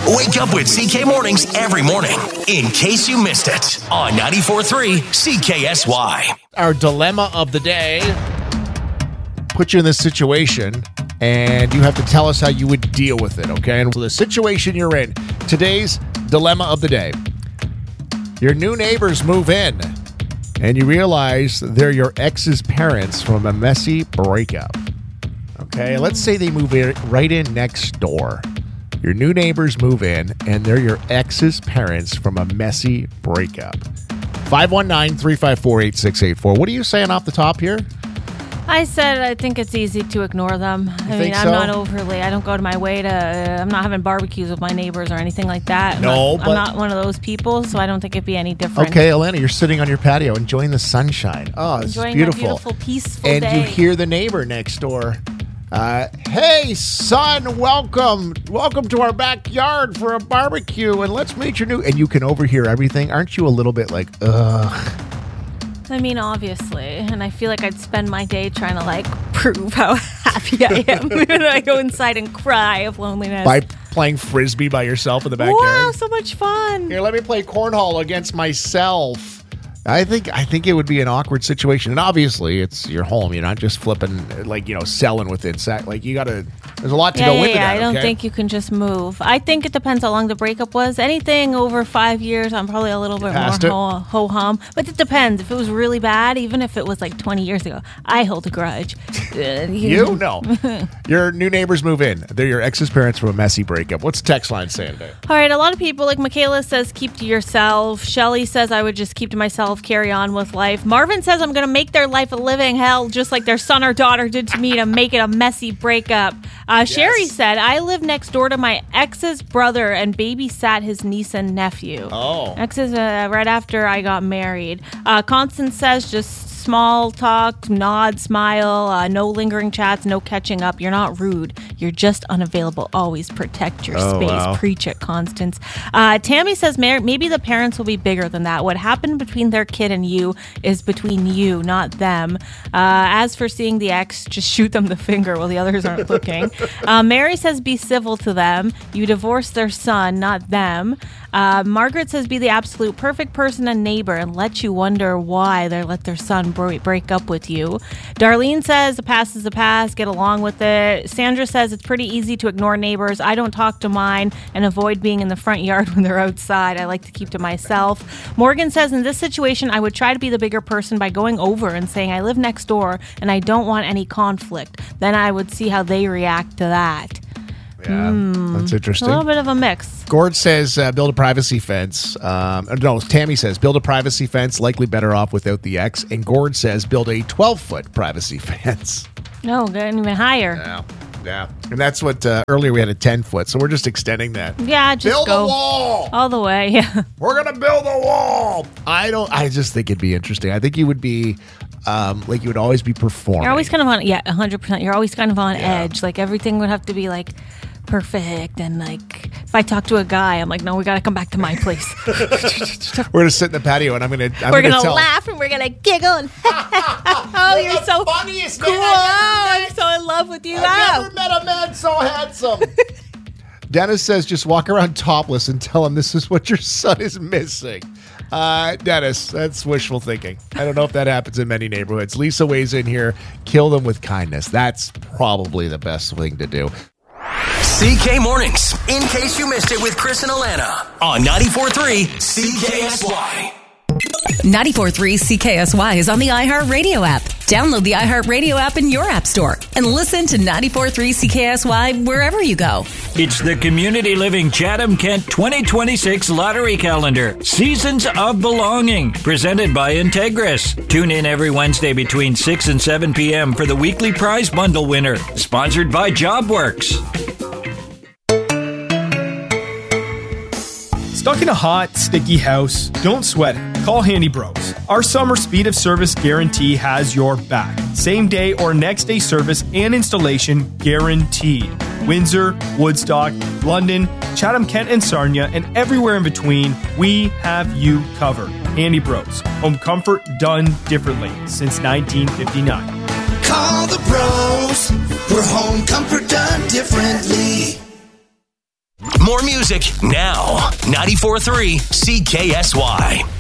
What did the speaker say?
Wake up with CK Mornings every morning, in case you missed it, on 94.3 CKSY. Our dilemma of the day. Put you in this situation, and you have to tell us how you would deal with it, okay? And the situation you're in, today's dilemma of the day. Your new neighbors move in, and you realize they're your ex's parents from a messy breakup. Okay, let's say they move in right in next door. Your new neighbors move in, and they're your ex's parents from a messy breakup. 519-354-8684. What are you saying off the top here? I said I think it's easy to ignore them. I'm not overly. I don't go to my way to. I'm not having barbecues with my neighbors or anything like that. I'm not one of those people, so I don't think it'd be any different. Okay, Elena, you're sitting on your patio enjoying the sunshine. Oh, it's enjoying beautiful. Enjoying a beautiful, peaceful day. And you hear the neighbor next door. Hey, son, welcome to our backyard for a barbecue, and let's meet your new... And you can overhear everything. Aren't you a little bit like, ugh? I mean, obviously, and I feel like I'd spend my day trying to, prove how happy I am. And I go inside and cry of loneliness. By playing Frisbee by yourself in the backyard? Wow, so much fun. Here, let me play cornhole against myself. I think it would be an awkward situation. And obviously, it's your home. You're not just flipping, selling with it. There's a lot to go into that. I don't think you can just move. I think it depends how long the breakup was. Anything over 5 years, I'm probably a little bit more ho-hum. But it depends. If it was really bad, even if it was 20 years ago, I hold a grudge. You? No. Your new neighbors move in. They're your ex's parents from a messy breakup. What's the text line saying today? All right, a lot of people, like Michaela says, keep to yourself. Shelly says, I would just keep to myself, carry on with life. Marvin says, I'm going to make their life a living hell, just like their son or daughter did to me, to make it a messy breakup. Yes. Sherry said, I live next door to my ex's brother and babysat his niece and nephew. Oh. Exes right after I got married. Constance says, just small talk, nod, smile, no lingering chats, no catching up. You're not rude. You're just unavailable. Always protect your space. Wow. Preach it, Constance. Tammy says maybe the parents will be bigger than that. What happened between their kid and you is between you, not them. As for seeing the ex, just shoot them the finger while the others aren't looking. Mary says be civil to them. You divorced their son, not them. Margaret says be the absolute perfect person and neighbor and let you wonder why they let their son break up with you. Darlene says the past is the past, get along with it. Sandra says it's pretty easy to ignore neighbors. I don't talk to mine and avoid being in the front yard when they're outside. I like to keep to myself. Morgan says in this situation I would try to be the bigger person by going over and saying I live next door and I don't want any conflict. Then I would see how they react to that. Yeah, that's interesting. A little bit of a mix. Gord says build a privacy fence. Tammy says build a privacy fence, likely better off without the ex. And Gord says build a 12-foot privacy fence. No, getting even higher. Yeah. And that's what earlier we had a 10-foot, so we're just extending that. Yeah, just build go a wall. All the way, yeah. We're going to build a wall. I just think it'd be interesting. I think you would be... you would always be performing. You're always kind of on, 100%. You're always kind of on edge. Everything would have to be perfect. And if I talk to a guy, I'm like, no, we got to come back to my place. We're going to sit in the patio and we're going to laugh and we're going to giggle. And oh, you're so funniest cool. I'm so in love with you. I've never met a man so handsome. Dennis says just walk around topless and tell him this is what your son is missing. Dennis, that's wishful thinking. I don't know if that happens in many neighborhoods. Lisa weighs in here. Kill them with kindness. That's probably the best thing to do. CK Mornings, in case you missed it with Chris and Alana on 94.3 CKSY. 94.3 CKSY is on the iHeartRadio app. Download the iHeartRadio app in your app store and listen to 94.3 CKSY wherever you go. It's the Community Living Chatham-Kent 2026 Lottery Calendar, Seasons of Belonging, presented by Integris. Tune in every Wednesday between 6 and 7 p.m. for the weekly prize bundle winner, sponsored by JobWorks. Stuck in a hot, sticky house? Don't sweat it. Call Handy Bros. Our summer speed of service guarantee has your back. Same day or next day service and installation guaranteed. Windsor, Woodstock, London, Chatham-Kent and Sarnia, and everywhere in between, we have you covered. Handy Bros. Home comfort done differently since 1959. Call the bros for home comfort done differently. More music now. 94.3 CKSY.